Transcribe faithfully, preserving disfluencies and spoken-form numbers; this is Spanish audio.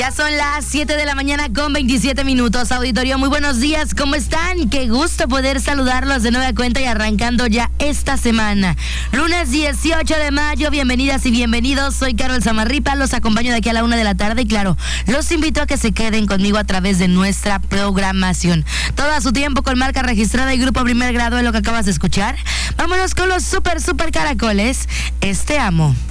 Ya son las siete de la mañana con veintisiete minutos. Auditorio, muy buenos días, ¿cómo están? Qué gusto poder saludarlos de nueva cuenta y arrancando ya esta semana. Lunes dieciocho de mayo, bienvenidas y bienvenidos. Soy Carol Zamarripa, los acompaño de aquí a la una de la tarde y claro, los invito a que se queden conmigo a través de nuestra programación. Todo a su tiempo con marca registrada y grupo primer grado en lo que acabas de escuchar. Vámonos con los super, super caracoles. Este amo.